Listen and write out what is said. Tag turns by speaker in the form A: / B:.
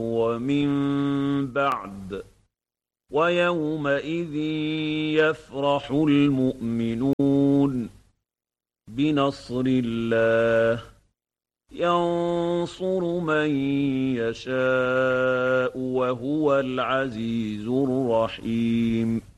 A: ومن بعد ويومئذ يفرح المؤمنون بنصر الله ينصر من يشاء وهو العزيز الرحيم